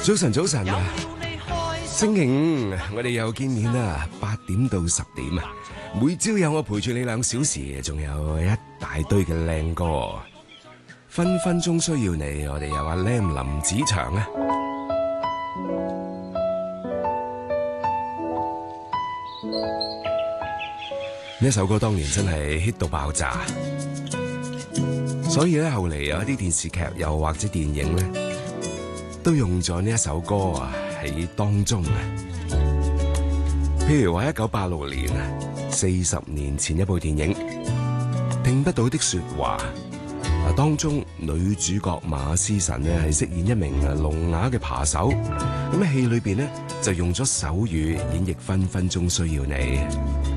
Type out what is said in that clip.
早晨，早晨啊！星期五我哋又見面啦，8點到10點啊！每朝有我陪住你2小時，仲有一大堆嘅靚歌，分分鐘需要你。我哋有阿 Lam 林子祥啊！呢首歌當年真係 hit 到爆炸，所以咧後嚟有一啲電視劇又或者電影咧，都用咗呢一首歌啊喺當中啊。譬如話1986年啊，40年前一部電影《聽不到的說話》，當中女主角馬思純咧係飾演一名聾啞嘅扒手，咁喺戲裏邊咧就用咗手語演繹分分鐘需要你。